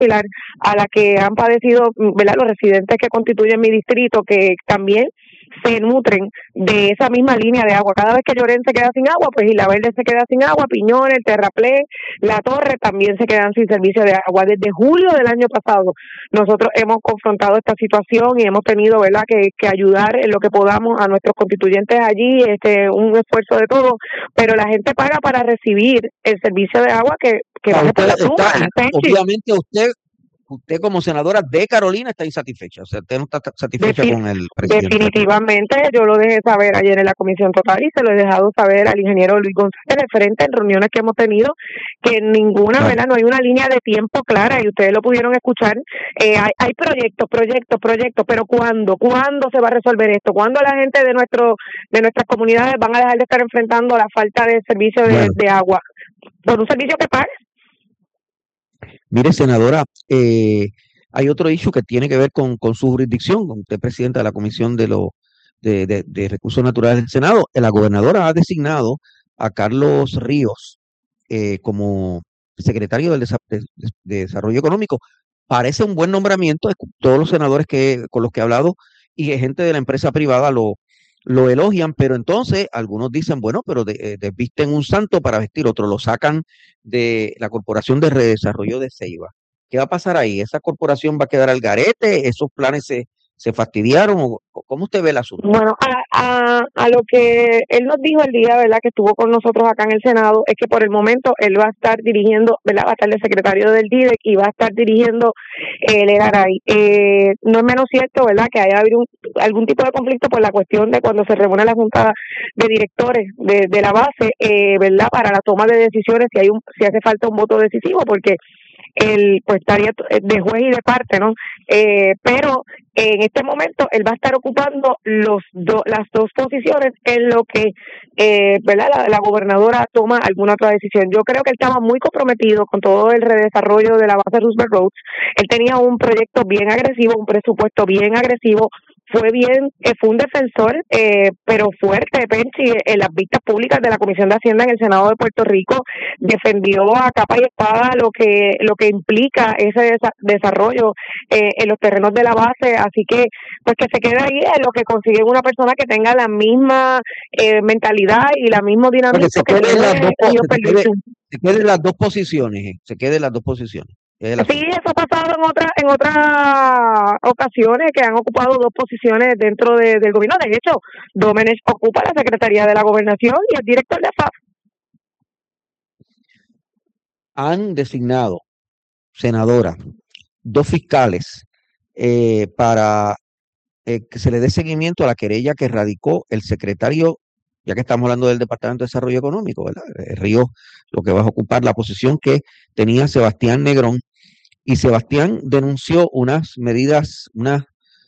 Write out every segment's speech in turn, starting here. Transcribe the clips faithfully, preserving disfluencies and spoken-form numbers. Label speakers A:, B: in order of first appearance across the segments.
A: similar a la que han padecido, ¿verdad?, los residentes que constituyen mi distrito, que también se nutren de esa misma línea de agua. Cada vez que Llorén se queda sin agua, pues Isla Verde se queda sin agua, Piñones, el Terraplén, La Torre también se quedan sin servicio de agua. Desde julio del año pasado nosotros hemos confrontado esta situación y hemos tenido, ¿verdad?, que, que ayudar en lo que podamos a nuestros constituyentes allí, este un esfuerzo de todo, pero la gente paga para recibir el servicio de agua que, que baje por la pluma.
B: Obviamente usted Usted como senadora de Carolina está insatisfecha, o sea, usted no está satisfecha
A: Defin-
B: con el presidente.
A: Definitivamente, yo lo dejé saber ayer en la comisión total y se lo he dejado saber al ingeniero Luis González, referente en reuniones que hemos tenido, que ninguna, claro, ¿verdad?, no hay una línea de tiempo clara y ustedes lo pudieron escuchar. Eh, hay, hay proyectos, proyectos, proyectos, pero ¿cuándo? ¿Cuándo se va a resolver esto? ¿Cuándo la gente de nuestro de nuestras comunidades van a dejar de estar enfrentando la falta de servicio de, bueno. de agua por un servicio que pague?
B: Mire, senadora, eh, hay otro issue que tiene que ver con, con su jurisdicción, con usted presidenta de la Comisión de, lo, de, de, de Recursos Naturales del Senado. La gobernadora ha designado a Carlos Ríos eh, como secretario del de, de Desarrollo Económico. Parece un buen nombramiento, todos los senadores que con los que he hablado y gente de la empresa privada lo, lo elogian, pero entonces algunos dicen, bueno, pero de, de, desvisten un santo para vestir otro, lo sacan de la Corporación de Redesarrollo de Ceiba. ¿Qué va a pasar ahí? ¿Esa corporación va a quedar al garete? ¿Esos planes se, se fastidiaron? ¿Cómo usted ve el asunto?
A: Bueno, a, a, a lo que él nos dijo el día, ¿verdad?, que estuvo con nosotros acá en el Senado, es que por el momento él va a estar dirigiendo, ¿verdad?, va a estar de secretario del D I D E C y va a estar dirigiendo el E R A R A I. Eh, no es menos cierto, ¿verdad?, que haya habido un, algún tipo de conflicto por la cuestión de cuando se reúne la Junta de Directores de, de la base, eh, ¿verdad?, para la toma de decisiones, si hay un, si hace falta un voto decisivo, porque él pues estaría de juez y de parte, ¿no? Eh, pero en este momento él va a estar ocupando los do, las dos posiciones en lo que eh, ¿verdad?, la, la gobernadora toma alguna otra decisión. Yo creo que él estaba muy comprometido con todo el redesarrollo de la base Roosevelt Roads. Él tenía un proyecto bien agresivo, un presupuesto bien agresivo. Fue bien, eh, fue un defensor, eh, pero fuerte, Penchi, en las vistas públicas de la Comisión de Hacienda en el Senado de Puerto Rico, defendió a capa y espada lo que lo que implica ese desa- desarrollo eh, en los terrenos de la base, así que pues que se quede ahí en lo que consigue una persona que tenga la misma eh, mentalidad y la misma dinámica
B: se
A: que
B: quede,
A: tiene
B: las dos,
A: Río
B: se, quede,
A: Feliz.
B: se quede las dos posiciones, eh, se quede las dos posiciones.
A: Sí, eso ha pasado en otras en otras ocasiones que han ocupado dos posiciones dentro de, del gobierno. De hecho, Domenech ocupa la Secretaría de la Gobernación y es director de F A F.
B: Han designado, senadora, dos fiscales eh, para eh, que se le dé seguimiento a la querella que radicó el secretario, ya que estamos hablando del Departamento de Desarrollo Económico, ¿verdad? Eh, Ríos, lo que va a ocupar la posición que tenía Sebastián Negrón. Y Sebastián denunció unas medidas, unas,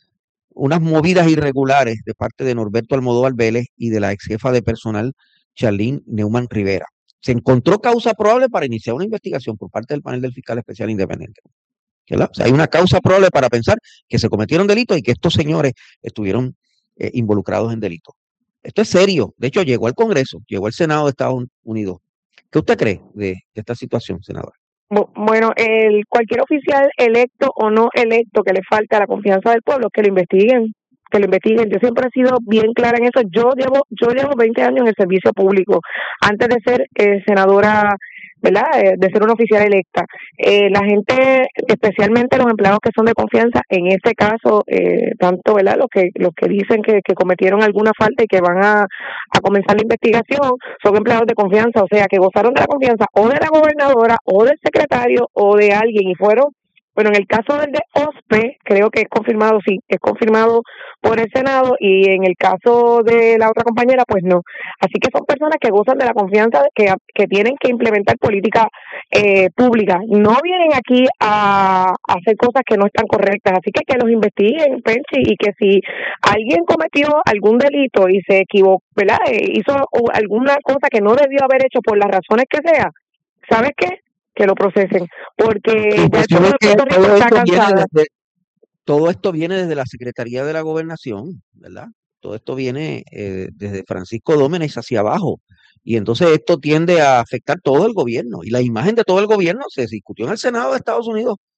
B: unas movidas irregulares de parte de Norberto Almodóvar Vélez y de la ex jefa de personal, Charlene Neumann Rivera. Se encontró causa probable para iniciar una investigación por parte del panel del fiscal especial independiente. ¿Verdad? O sea, hay una causa probable para pensar que se cometieron delitos y que estos señores estuvieron eh, involucrados en delitos. Esto es serio. De hecho, llegó al Congreso, llegó al Senado de Estados Unidos. ¿Qué usted cree de, de esta situación, senadora?
A: Bueno, el cualquier oficial electo o no electo que le falta la confianza del pueblo, que lo investiguen, que lo investiguen. Yo siempre he sido bien clara en eso. Yo llevo yo llevo veinte años en el servicio público, antes de ser eh, senadora, ¿verdad?, eh, de ser una oficial electa. Eh, la gente, especialmente los empleados que son de confianza, en este caso, eh, tanto, ¿verdad?, los que los que dicen que, que cometieron alguna falta y que van a, a comenzar la investigación, son empleados de confianza, o sea, que gozaron de la confianza o de la gobernadora o del secretario o de alguien y fueron. Bueno, en el caso del de O S P E, creo que es confirmado, sí, es confirmado por el Senado, y en el caso de la otra compañera, pues no. Así que son personas que gozan de la confianza de que, que tienen que implementar política eh, pública. No vienen aquí a, a hacer cosas que no están correctas, así que que los investiguen, Penchi, y que si alguien cometió algún delito y se equivocó, ¿verdad?, eh, hizo alguna cosa que no debió haber hecho por las razones que sea, ¿sabes qué?, que lo procesen, porque
B: sí,
A: ya el pueblo de Puerto Rico
B: todo
A: está
B: esto viene
A: cansado.
B: desde, todo esto viene desde la Secretaría de la Gobernación, ¿verdad? Todo esto viene eh, desde Francisco Domenech hacia abajo. Y entonces esto tiende a afectar todo el gobierno. Y la imagen de todo el gobierno se discutió en el Senado de Estados Unidos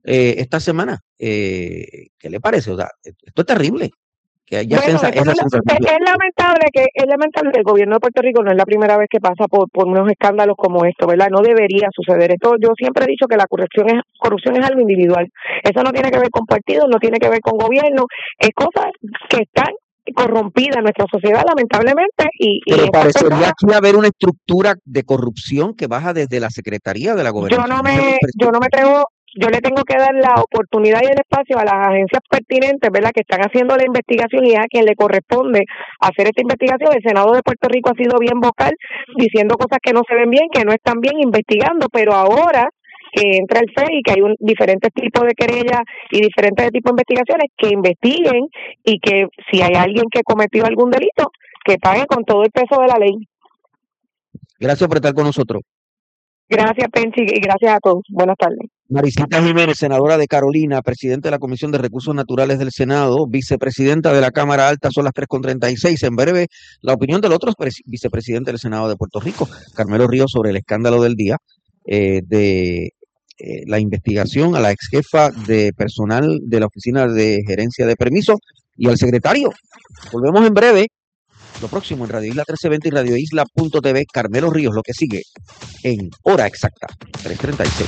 B: eh, esta semana. Eh, ¿qué le parece? O sea, esto es terrible. Que haya
A: Bueno,
B: sensa-
A: eso
B: esa
A: no es, la- es,
B: sensación.
A: es lamentable que es lamentable que el gobierno de Puerto Rico no es la primera vez que pasa por, por unos escándalos como esto, ¿verdad? No debería suceder esto. Yo siempre he dicho que la corrupción es corrupción es algo individual. Eso no tiene que ver con partidos, no tiene que ver con gobierno, es cosas que están corrompidas en nuestra sociedad lamentablemente y, y
B: Pero
A: estas
B: parecería
A: personas,
B: aquí haber una estructura de corrupción que baja desde la Secretaría de la
A: yo
B: Gobernación.
A: no
B: Esa es mi
A: me
B: impresión.
A: yo no me atrevo, yo le tengo que dar la oportunidad y el espacio a las agencias pertinentes, ¿verdad?, que están haciendo la investigación y es a quien le corresponde hacer esta investigación. El Senado de Puerto Rico ha sido bien vocal diciendo cosas que no se ven bien, que no están bien, investigando, pero ahora que entra el F E I y que hay un diferentes tipos de querellas y diferentes tipos de investigaciones, que investiguen y que si hay alguien que cometió algún delito, que pague con todo el peso de la ley.
B: Gracias por estar con nosotros.
A: Gracias, Penchi, y gracias a todos. Buenas tardes.
B: Marisita Jiménez, senadora de Carolina, presidenta de la Comisión de Recursos Naturales del Senado, vicepresidenta de la Cámara Alta, son las tres con treinta y seis. En breve, la opinión del otro pres- vicepresidente del Senado de Puerto Rico, Carmelo Ríos, sobre el escándalo del día eh, de eh, la investigación a la ex jefa de personal de la Oficina de Gerencia de Permisos y al secretario. Volvemos en breve. Lo próximo en Radio Isla trece veinte y Radio Isla punto t v. Carmelo Ríos, lo que sigue en hora exacta, tres treinta y seis.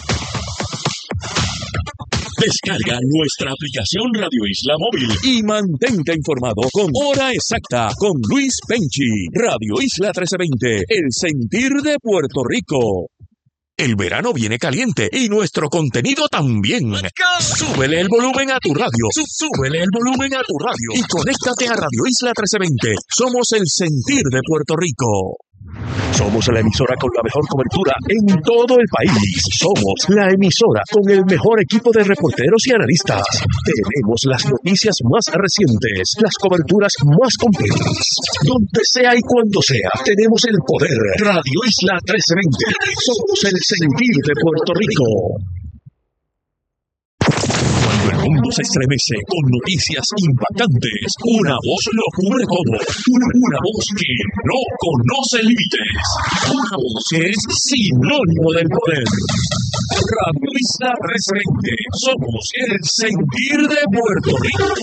C: Descarga nuestra aplicación Radio Isla Móvil y mantente informado con Hora Exacta con Luis Penchi. Radio Isla trece veinte, el sentir de Puerto Rico. El verano viene caliente y nuestro contenido también. Súbele el volumen a tu radio. Sú- Súbele el volumen a tu radio y conéctate a Radio Isla trece veinte. Somos el sentir de Puerto Rico. Somos la emisora con la mejor cobertura en todo el país. Somos la emisora con el mejor equipo de reporteros y analistas. Tenemos las noticias más recientes, las coberturas más completas. Donde sea y cuando sea, tenemos el poder. Radio Isla trece veinte. Somos el sentir de Puerto Rico. Cuando el mundo se estremece con noticias impactantes, una voz lo cubre todo. Una, una voz que no conoce límites. Una voz que es sinónimo del poder. Radio Isla trece veinte. Somos el sentir de Puerto Rico.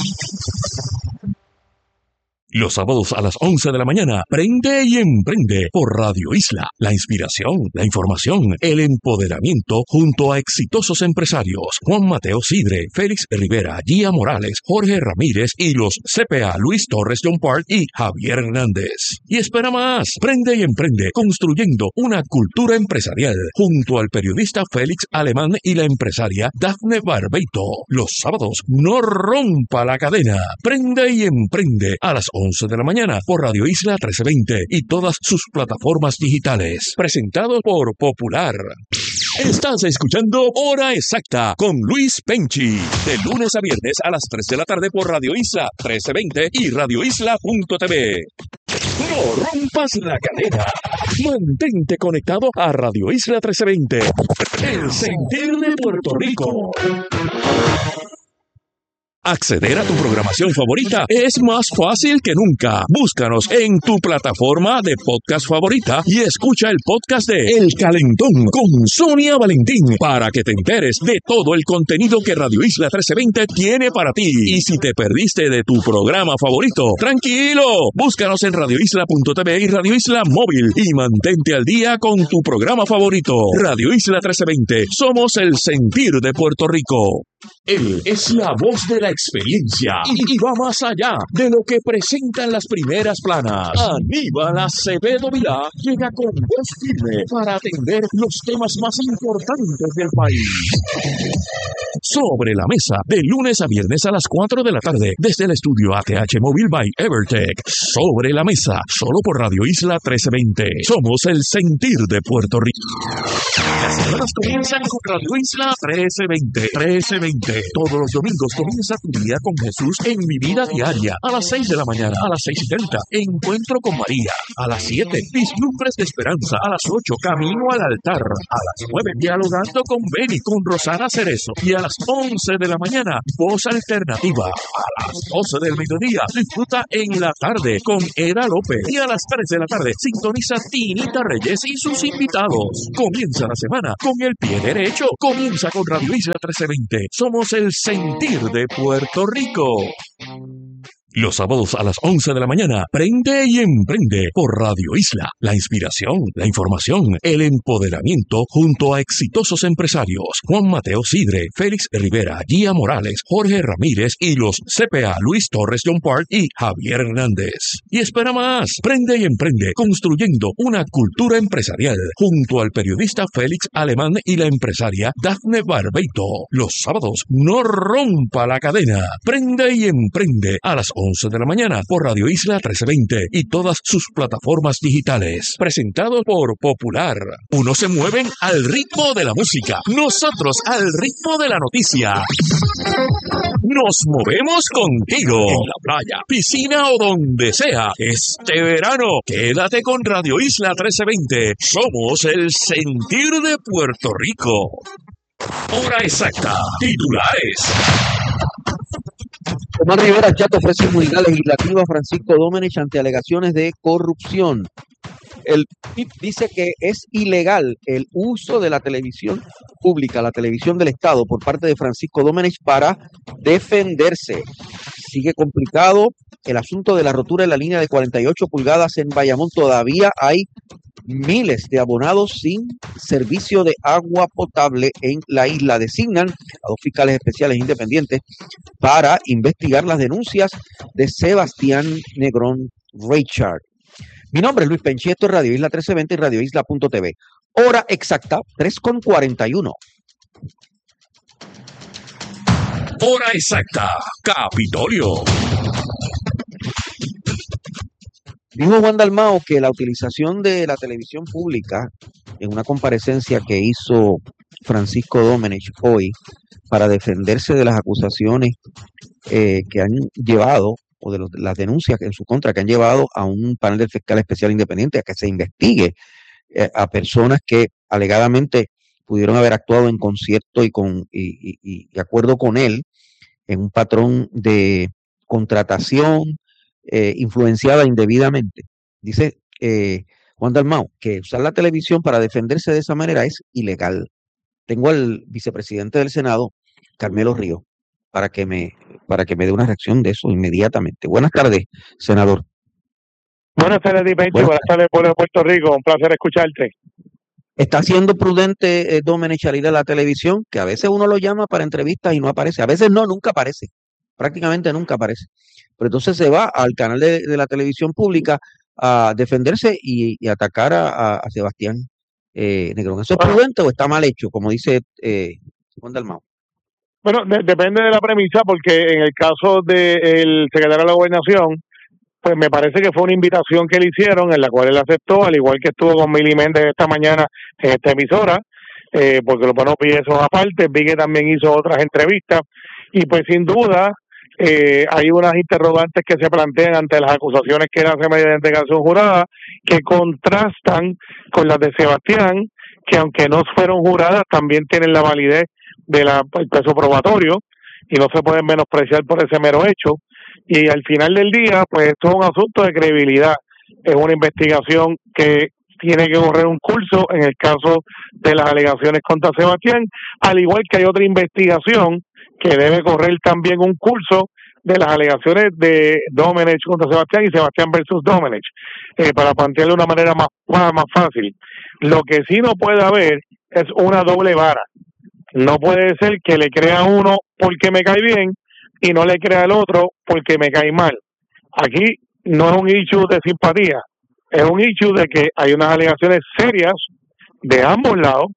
C: Los sábados a las once de la mañana, prende y emprende por Radio Isla. La inspiración, la información, el empoderamiento junto a exitosos empresarios. Juan Mateo Sidre, Félix Rivera, Gia Morales, Jorge Ramírez y los C P A Luis Torres John Park y Javier Hernández. Y espera más, prende y emprende construyendo una cultura empresarial junto al periodista Félix Alemán y la empresaria Dafne Barbeito. Los sábados, no rompa la cadena. Prende y emprende a las once de la mañana por Radio Isla trece veinte y todas sus plataformas digitales. Presentado por Popular. Estás escuchando Hora Exacta con Luis Penchi. De lunes a viernes a las tres de la tarde por Radio Isla trece veinte y Radio Isla punto t v. No rompas la cadena. Mantente conectado a Radio Isla trece veinte. El sentir de Puerto Rico. Acceder a tu programación favorita es más fácil que nunca. Búscanos en tu plataforma de podcast favorita y escucha el podcast de El Calentón con Sonia Valentín para que te enteres de todo el contenido que Radio Isla trece veinte tiene para ti. Y si te perdiste de tu programa favorito, tranquilo, búscanos en Radio Isla punto t v y Radio Isla Móvil y mantente al día con tu programa favorito. Radio Isla trece veinte, somos el sentir de Puerto Rico. Él es la voz de la experiencia y, y va más allá de lo que presentan las primeras planas. Aníbal Acevedo Vilá llega con voz firme para atender los temas más importantes del país. Sobre la mesa, de lunes a viernes a las cuatro de la tarde, desde el estudio A T H Móvil by Evertech. Sobre la mesa, solo por Radio Isla trece veinte. Somos el sentir de Puerto Rico. Las semanas comienzan con Radio Isla trece veinte. trece veinte. Todos los domingos comienza tu día con Jesús en Mi Vida Diaria. A las seis de la mañana, a las seis y treinta, Encuentro con María. A las siete, Vislumbres de Esperanza. A las ocho, Camino al Altar. A las nueve, Dialogando con Beni, con Rosana Cerezo. Y a las las once de la mañana, Voz Alternativa. A las doce del mediodía, disfruta En la Tarde con Eda López. Y a las tres de la tarde, sintoniza Tinita Reyes y sus invitados. Comienza la semana con el pie derecho. Comienza con Radio Isla trece veinte. Somos el sentir de Puerto Rico. Los sábados a las once de la mañana, Prende y Emprende por Radio Isla. La inspiración, la información, el empoderamiento junto a exitosos empresarios. Juan Mateo Sidre, Félix Rivera, Gia Morales, Jorge Ramírez y los C P A Luis Torres John Park y Javier Hernández. Y espera más, Prende y Emprende, construyendo una cultura empresarial junto al periodista Félix Alemán y la empresaria Dafne Barbeito. Los sábados, no rompa la cadena. Prende y Emprende a las once de la mañana por Radio Isla trece veinte y todas sus plataformas digitales. Presentado por Popular. Unos se mueven al ritmo de la música, nosotros al ritmo de la noticia. Nos movemos contigo en la playa, piscina o donde sea. Este verano, quédate con Radio Isla trece veinte. Somos el sentir de Puerto Rico. Hora exacta. Titulares.
B: Omar Rivera Chat ofrece inmunidad legislativa a Francisco Domenech ante alegaciones de corrupción. El P I B dice que es ilegal el uso de la televisión pública, la televisión del Estado, por parte de Francisco Domenech para defenderse. Sigue complicado el asunto de la rotura de la línea de cuarenta y ocho pulgadas en Bayamón. Todavía hay miles de abonados sin servicio de agua potable en la isla. Designan a dos fiscales especiales independientes para investigar las denuncias de Sebastián Negrón Richard. Mi nombre es Luis Penchi, esto es Radio Isla trece veinte y Radio Isla punto t v. Hora exacta, tres con cuarenta y uno.
C: Hora exacta, Capitolio.
B: Dijo Juan Dalmao que la utilización de la televisión pública en una comparecencia que hizo Francisco Domenech hoy para defenderse de las acusaciones eh, que han llevado, o de los, las denuncias en su contra que han llevado a un panel de fiscal especial independiente a que se investigue eh, a personas que alegadamente pudieron haber actuado en concierto y con y, y, y de acuerdo con él en un patrón de contratación eh, influenciada indebidamente. Dice eh, Juan Dalmao que usar la televisión para defenderse de esa manera es ilegal. Tengo al vicepresidente del Senado, Carmelo Ríos, para que me para que me dé una reacción de eso inmediatamente. Buenas tardes, senador.
D: Buenas tardes, Dipenchi. Buenas, Buenas tardes, pueblo de Puerto Rico. Un placer escucharte.
B: ¿Está siendo prudente eh, Domenech al ir a la televisión? Que a veces uno lo llama para entrevistas y no aparece. A veces no, nunca aparece. Prácticamente nunca aparece. Pero entonces se va al canal de, de la televisión pública a defenderse y, y atacar a, a, a Sebastián eh, Negrón. ¿Eso es prudente o está mal hecho, como dice eh, Juan Dalmao?
D: Bueno, de, depende de la premisa, porque en el caso del secretario de la Gobernación, pues me parece que fue una invitación que le hicieron, en la cual él aceptó, al igual que estuvo con Mili Méndez esta mañana en esta emisora, eh, porque lo bueno, vi eso aparte, vi que también hizo otras entrevistas, y pues sin duda eh, hay unas interrogantes que se plantean ante las acusaciones que él hace mediante declaración jurada, que contrastan con las de Sebastián, que aunque no fueron juradas, también tienen la validez del peso probatorio y no se pueden menospreciar por ese mero hecho. Y al final del día, pues esto es un asunto de credibilidad, es una investigación que tiene que correr un curso en el caso de las alegaciones contra Sebastián, al igual que hay otra investigación que debe correr también un curso de las alegaciones de Domenech contra Sebastián y Sebastián versus Domenech, eh, para plantearlo de una manera más, más, más fácil. Lo que sí no puede haber es una doble vara. No puede ser que le crea a uno porque me cae bien y no le crea al otro porque me cae mal. Aquí no es un issue de simpatía, es un issue de que hay unas alegaciones serias de ambos lados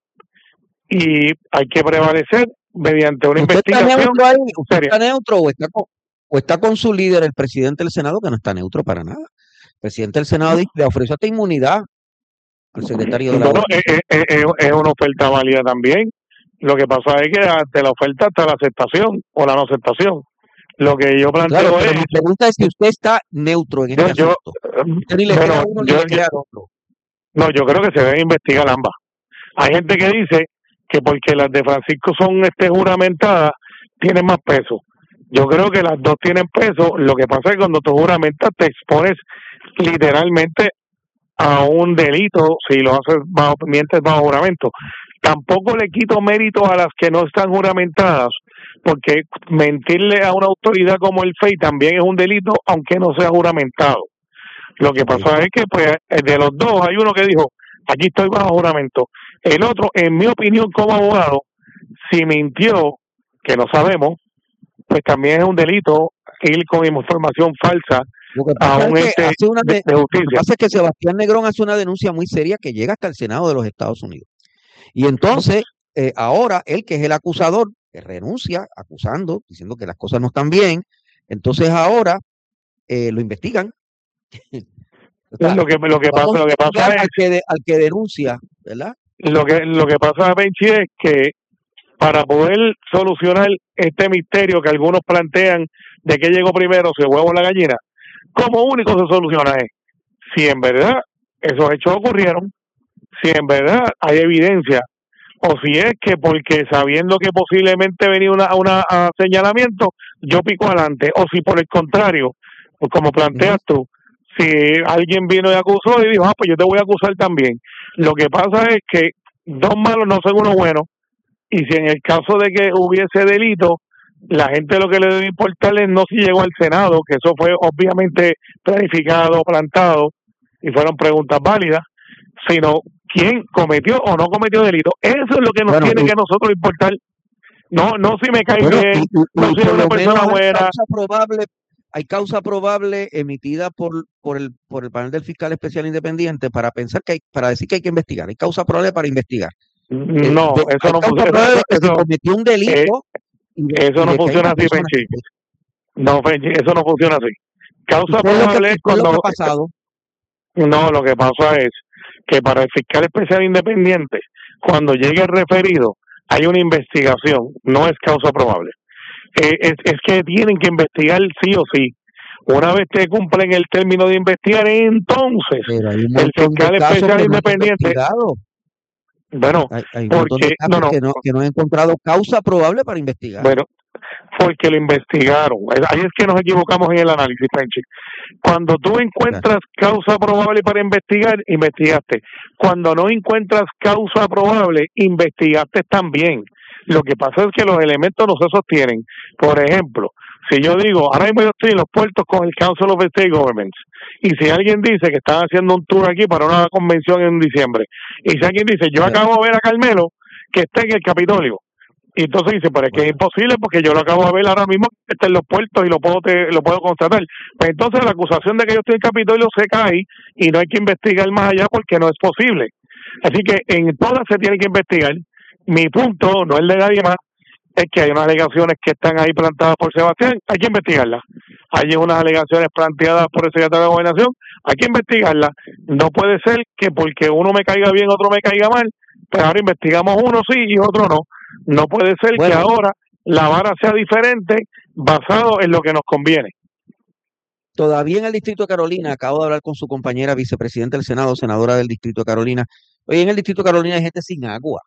D: y hay que prevalecer mediante una
B: ¿Usted
D: investigación
B: está neutro ahí? ¿Usted
D: seria.
B: está neutro o está, con, o está con su líder, el presidente del Senado, que no está neutro para nada? El presidente del Senado dice, le ofreció esta inmunidad al secretario de la
D: Bueno, es, es, es, es una oferta válida también. Lo que pasa es que ante la oferta está la aceptación o la no aceptación. Lo que yo planteo
B: Claro, pero
D: es...
B: mi pregunta es si usted está neutro en este
D: yo,
B: asunto. Usted ni le
D: bueno,
B: crea a uno ni
D: yo,
B: le crea al otro.
D: No, yo creo que se deben investigar ambas. Hay gente que dice que porque las de Francisco son este juramentadas, tienen más peso. Yo creo que las dos tienen peso. Lo que pasa es que cuando tú juramentas te expones literalmente a un delito si lo haces bajo, mientes bajo juramento. Tampoco le quito mérito a las que no están juramentadas, porque mentirle a una autoridad como el F E I también es un delito, aunque no sea juramentado. Lo que pasa es que pues de los dos hay uno que dijo, aquí estoy bajo juramento. El otro, en mi opinión como abogado, si mintió, que no sabemos, pues también es un delito ir con información falsa
B: Lo que
D: a
B: pasa
D: un
B: es que
D: ente
B: hace una
D: de,
B: de-
D: de
B: lo que
D: justicia.
B: pasa es que Sebastián Negrón hace una denuncia muy seria que llega hasta el Senado de los Estados Unidos. Y entonces, eh, ahora él, que es el acusador, que renuncia acusando, diciendo que las cosas no están bien, entonces ahora eh, lo investigan. O sea,
D: Lo que lo que
B: vamos
D: pasa,
B: a
D: lo que pasa
B: investigar
D: es
B: al que, de- al que denuncia, ¿verdad?
D: lo que lo que pasa, Benchi, es que para poder solucionar este misterio que algunos plantean de qué llegó primero, si el huevo o la gallina, como único se soluciona es si en verdad esos hechos ocurrieron, si en verdad hay evidencia, o si es que porque sabiendo que posiblemente venía una, una a señalamiento, yo pico adelante, o si por el contrario, pues como planteas tú, si alguien vino y acusó y dijo, ah, pues yo te voy a acusar también. Lo que pasa es que dos malos no son uno bueno, y si en el caso de que hubiese delito, la gente lo que le debe importar es no si llegó al Senado, que eso fue obviamente planificado, plantado, y fueron preguntas válidas, sino quién cometió o no cometió delito. Eso es lo que nos
B: Bueno,
D: tiene
B: y-
D: que nosotros importar. No, no si me cae
B: Bueno, y,
D: bien,
B: y-
D: no
B: y
D: si es
B: por
D: una
B: lo menos
D: persona
B: hay
D: buena.
B: causa probable, hay causa probable emitida por, por el por el panel del fiscal especial independiente para pensar que hay, para decir que hay que investigar. Hay causa probable para investigar. Eh,
D: No,
B: de-
D: eso
B: hay
D: no
B: causa
D: funciona.
B: probable de que se
D: Eso,
B: cometió un
D: eh,
B: delito y de,
D: eso
B: y
D: no
B: de que hay
D: funciona
B: una
D: así,
B: persona
D: Benchi.
B: que-
D: No, Benchi, eso no funciona así.
B: ¿Y
D: Causa
B: qué es lo que,
D: probable
B: y
D: es
B: qué es lo que
D: cuando...
B: ha pasado?
D: No, lo que pasa es que para el fiscal especial independiente, cuando llegue el referido, hay una investigación, no es causa probable. Eh, es, es que tienen que investigar sí o sí. Una vez que cumplen el término de investigar, entonces
B: Pero hay un
D: el
B: montón de
D: fiscal
B: casos
D: especial
B: que no han
D: independiente,
B: investigado.
D: bueno,
B: Hay, hay un montón de
D: porque, no,
B: casos
D: no,
B: que no, que no han encontrado causa probable para investigar.
D: bueno, porque lo investigaron. Ahí es que nos equivocamos en el análisis, Penchi. Cuando tú encuentras causa probable para investigar, investigaste. Cuando no encuentras causa probable, investigaste también. Lo que pasa es que los elementos no se sostienen. Por ejemplo, si yo digo, ahora mismo yo estoy en los puertos con el Council of State Governments, y si alguien dice que están haciendo un tour aquí para una convención en diciembre, y si alguien dice, yo acabo de ver a Carmelo que está en el Capitolio, y entonces dice, pero es que es imposible porque yo lo acabo de ver ahora mismo que está en los puertos y lo puedo te, lo puedo constatar. Pues entonces la acusación de que yo estoy en Capitolio se cae y no hay que investigar más allá porque no es posible. Así que en todas se tiene que investigar. Mi punto, no el de nadie más, es que hay unas alegaciones que están ahí plantadas por Sebastián, hay que investigarlas. Hay unas alegaciones planteadas por el secretario de Gobernación, hay que investigarlas. No puede ser que porque uno me caiga bien, otro me caiga mal, pues ahora investigamos uno sí y otro no. No puede ser
B: Bueno.
D: que ahora la vara sea diferente basado en lo que nos conviene.
B: Todavía en el Distrito de Carolina, acabo de hablar con su compañera vicepresidenta del Senado, senadora del Distrito de Carolina. Oye, en el Distrito de Carolina hay gente sin agua.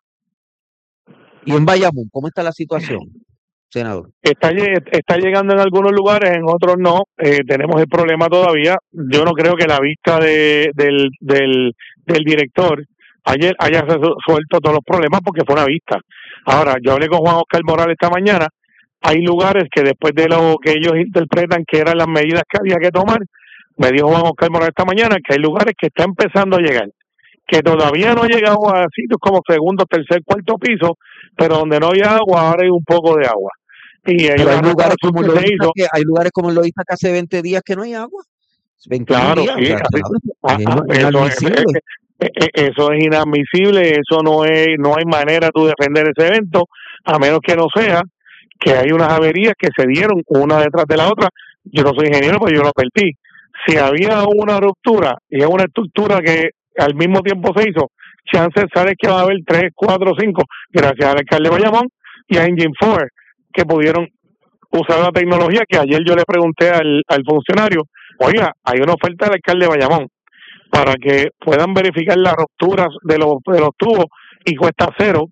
B: Y en Bayamón, ¿cómo está la situación, senador?
D: Está, está llegando en algunos lugares, en otros no. Eh, tenemos el problema todavía. Yo no creo que la vista de, del, del, del director ayer haya resuelto todos los problemas porque fue una vista. Ahora, yo hablé con Juan Oscar Morales esta mañana. Hay lugares que después de lo que ellos interpretan que eran las medidas que había que tomar, me dijo Juan Oscar Morales esta mañana que hay lugares que está empezando a llegar, que todavía no ha llegado a sitios como segundo, tercer, cuarto piso, pero donde no había agua, ahora hay un poco de agua. Y hay,
B: hay lugares como
D: que
B: lo
D: se hizo.
B: que hay lugares como lo hizo que hace veinte días que no hay agua. veintiún
D: Claro,
B: días,
D: sí,
B: o sea,
D: así,
B: es,
D: ah,
B: es
D: eso,
B: inadmisible.
D: Es, es, eso es inadmisible, eso no es, no hay manera de defender ese evento, a menos que no sea que hay unas averías que se dieron una detrás de la otra. Yo no soy ingeniero, pues yo lo advertí. Si había una ruptura y es una estructura que al mismo tiempo se hizo, chances sabes que va a haber tres, cuatro, cinco, gracias al alcalde de Bayamón y a Engine Four, que pudieron usar la tecnología que ayer yo le pregunté al, al funcionario, oiga, hay una oferta del alcalde de Bayamón para que puedan verificar las rupturas de los, de los tubos y cuesta cero,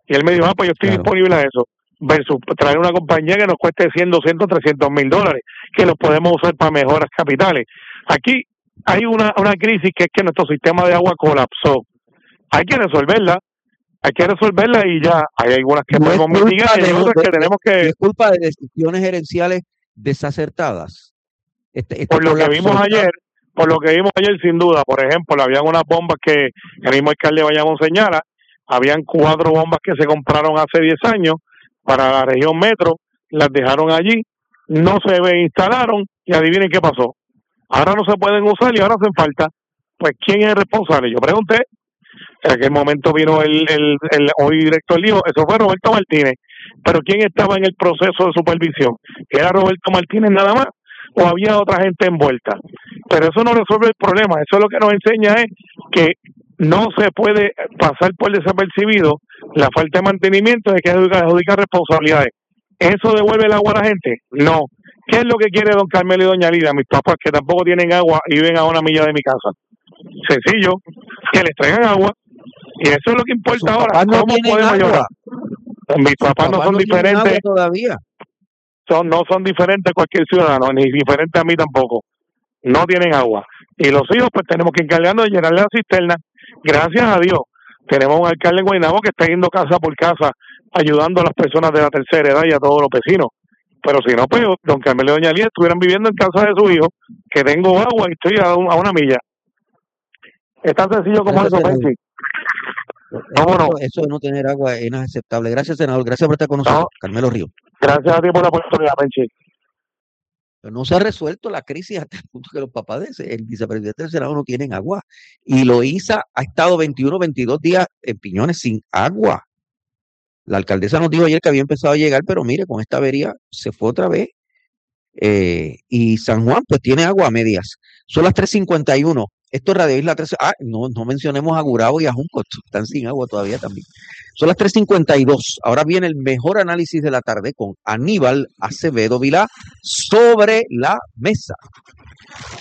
D: Y él me dijo, ah, pues yo estoy
B: Claro.
D: disponible a eso. Versus traer una compañía que nos cueste cien, doscientos, trescientos mil dólares, que los podemos usar para mejoras capitales. Aquí hay una, una crisis que es que nuestro sistema de agua colapsó. Hay que resolverla, hay que resolverla y ya hay algunas que
B: No es
D: podemos mitigar
B: culpa
D: y hay
B: de,
D: otras
B: de-
D: que tenemos
B: de-
D: que,
B: es culpa de decisiones gerenciales desacertadas. Este, este
D: por lo que
B: colapso
D: vimos
B: está-
D: ayer, por lo que vimos ayer sin duda, por ejemplo, habían unas bombas que el mismo alcalde de Bayamón señala, habían cuatro bombas que se compraron hace diez años para la región metro, las dejaron allí, no se ve- instalaron y adivinen qué pasó. Ahora no se pueden usar y ahora hacen falta. Pues, ¿quién es el responsable? Yo pregunté, en aquel momento vino el, el, el hoy director dijo, eso fue Roberto Martínez, pero ¿quién estaba en el proceso de supervisión? ¿Era Roberto Martínez nada más o había otra gente envuelta? Pero eso no resuelve el problema, eso lo que nos enseña es que no se puede pasar por desapercibido la falta de mantenimiento, de que adjudicar responsabilidades. ¿Eso devuelve el agua a la gente? No. ¿Qué es lo que quiere don Carmelo y doña Lida, mis papás que tampoco tienen agua y viven a una milla de mi casa? Sencillo, que les traigan agua. Y eso es lo que
B: Sus
D: importa ahora.
B: papás no
D: ¿Cómo
B: tienen
D: podemos
B: agua.
D: llorar? Mis
B: Sus
D: papás no
B: papás
D: son
B: no tienen
D: diferentes,
B: agua todavía.
D: son, no son diferentes a cualquier ciudadano, ni diferentes a mí tampoco. No tienen agua. Y los hijos, pues tenemos que encargarnos de llenarle la cisterna. Gracias a Dios, tenemos un alcalde en Guaynabo que está yendo casa por casa, ayudando a las personas de la tercera edad y a todos los vecinos. Pero si no, pues don Carmelo y doña Lía estuvieran viviendo en casa de su hijo, que tengo agua y estoy a, un- a una milla. Es tan sencillo como
B: Gracias,
D: eso,
B: senador.
D: Pensi. ¿Cómo no?
B: Eso, eso de no tener agua es inaceptable. Gracias, senador. Gracias por estar con nosotros.
D: No.
B: Carmelo Río.
D: Gracias a ti por la oportunidad, Pensi.
B: Pero no se ha resuelto la crisis hasta el punto que los papás del vicepresidente del Senado no tienen agua. Y Loíza ha estado veintiuno, veintidós días en Piñones sin agua. La alcaldesa nos dijo ayer que había empezado a llegar, pero mire, con esta avería se fue otra vez. Eh, y San Juan, pues tiene agua a medias. Son las tres cincuenta y uno. Esto es Radio Isla tres. Ah, no, no mencionemos a Gurabo y a Junco. Están sin agua todavía también. Son las tres cincuenta y dos. Ahora viene el mejor análisis de la tarde con Aníbal Acevedo Vilá sobre la mesa.